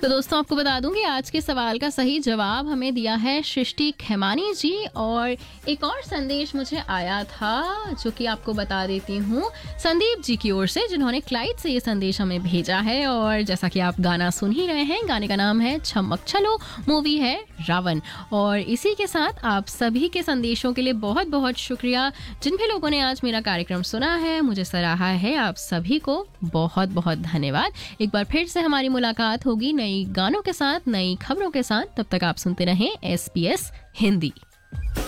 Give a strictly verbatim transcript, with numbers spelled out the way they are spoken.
तो दोस्तों आपको बता दूं कि आज के सवाल का सही जवाब हमें दिया है सृष्टि खेमानी जी। और एक और संदेश मुझे आया था जो कि आपको बता देती हूँ, संदीप जी की ओर से, जिन्होंने क्लाइड से ये संदेश हमें भेजा है। और जैसा कि आप गाना सुन ही रहे हैं, गाने का नाम है छमक छलो, मूवी है रावण। और इसी के साथ आप सभी के संदेशों के लिए बहुत बहुत शुक्रिया। जिन भी लोगों ने आज मेरा कार्यक्रम सुना है, मुझे सराहा है, आप सभी को बहुत बहुत धन्यवाद। एक बार फिर से हमारी मुलाकात होगी नई गानों के साथ, नई खबरों के साथ। तब तक आप सुनते रहें एस पी एस हिंदी।